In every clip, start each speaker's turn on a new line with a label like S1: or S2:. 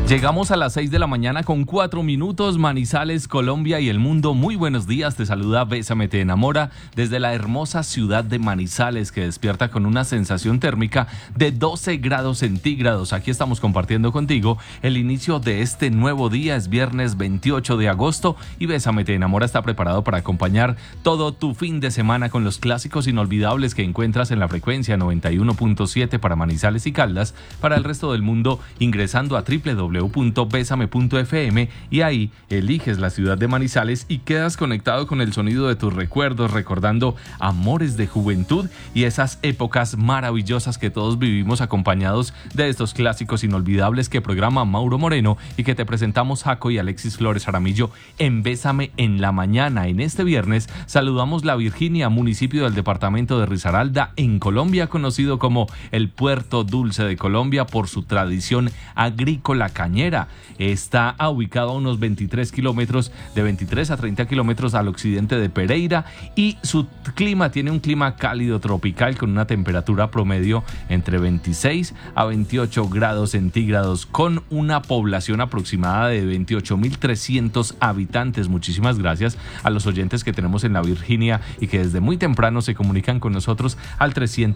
S1: Llegamos a las 6 de la mañana con 4 minutos, Manizales, Colombia y el mundo. Muy buenos días, te saluda Bésame Te Enamora desde la hermosa ciudad de Manizales, que despierta con una sensación térmica de 12 grados centígrados. Aquí estamos compartiendo contigo el inicio de este nuevo día. Es viernes 28 de agosto y Bésame Te Enamora está preparado para acompañar todo tu fin de semana con los clásicos inolvidables que encuentras en la frecuencia 91.7 para Manizales y Caldas. Para el resto del mundo, ingresando a www.besame.fm y ahí eliges la ciudad de Manizales y quedas conectado con el sonido de tus recuerdos, recordando amores de juventud y esas épocas maravillosas que todos vivimos acompañados de estos clásicos inolvidables que programa Mauro Moreno y que te presentamos Jaco y Alexis Flores Jaramillo en Bésame en la Mañana. En este viernes saludamos La Virginia, municipio del departamento de Risaralda en Colombia, conocido como el Puerto Dulce de Colombia por su tradición agrícola cañera. Está ubicado a unos 23 a 30 kilómetros al occidente de Pereira y su clima tiene un clima cálido tropical con una temperatura promedio entre 26 a 28 grados centígrados con una población aproximada de 28.300 habitantes. Muchísimas gracias a los oyentes que tenemos en La Virginia y que desde muy temprano se comunican con nosotros al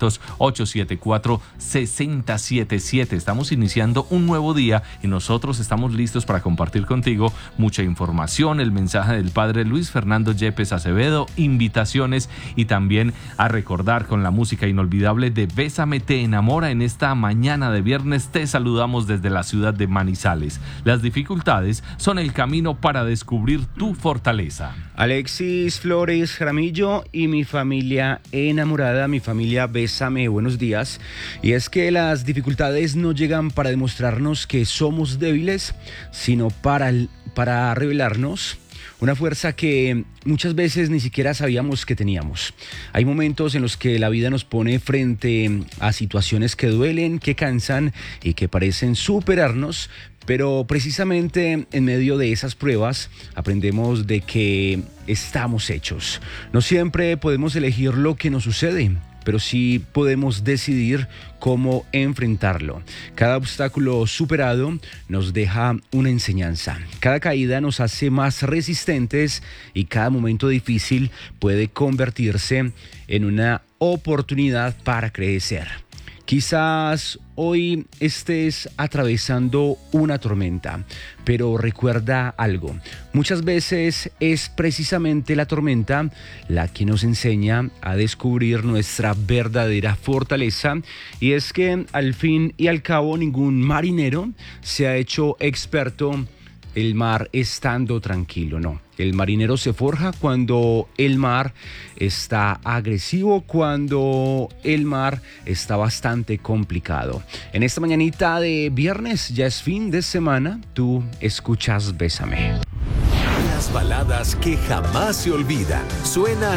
S1: 300-874-6077. Estamos iniciando un nuevo día y nosotros estamos listos para compartir contigo mucha información, el mensaje del padre Luis Fernando Yepes Acevedo, invitaciones y también a recordar con la música inolvidable de Bésame Te Enamora. En esta mañana de viernes te saludamos desde la ciudad de Manizales. Las dificultades son el camino para descubrir tu fortaleza.
S2: Alexis Flores Jaramillo y mi familia enamorada, mi familia Bésame, buenos días. Y es que las dificultades no llegan para demostrarnos que somos débiles, sino para revelarnos una fuerza que muchas veces ni siquiera sabíamos que teníamos. Hay momentos en los que la vida nos pone frente a situaciones que duelen, que cansan y que parecen superarnos, pero precisamente en medio de esas pruebas aprendemos de que estamos hechos. No siempre podemos elegir lo que nos sucede, pero sí podemos decidir cómo enfrentarlo. Cada obstáculo superado nos deja una enseñanza. Cada caída nos hace más resistentes y cada momento difícil puede convertirse en una oportunidad para crecer. Quizás hoy estés atravesando una tormenta, pero recuerda algo. Muchas veces es precisamente la tormenta la que nos enseña a descubrir nuestra verdadera fortaleza. Y es que al fin y al cabo ningún marinero se ha hecho experto el mar estando tranquilo, no. El marinero se forja cuando el mar está agresivo, cuando el mar está bastante complicado. En esta mañanita de viernes, ya es fin de semana, tú escuchas Bésame.
S3: Las baladas que jamás se olvidan suenan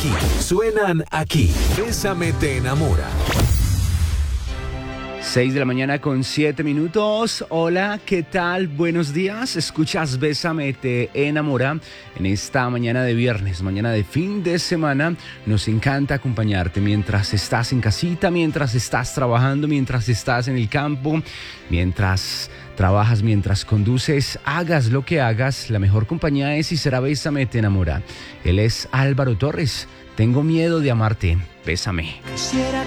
S3: aquí. Bésame Te Enamora.
S2: 6 de la mañana con 7 minutos. Hola, ¿qué tal? Buenos días. Escuchas Bésame Te Enamora en esta mañana de viernes, mañana de fin de semana. Nos encanta acompañarte mientras estás en casita, mientras estás trabajando, mientras estás en el campo, mientras trabajas, mientras conduces, hagas lo que hagas. La mejor compañía es y será Bésame Te Enamora. Él es Álvaro Torres. Tengo miedo de amarte. Bésame.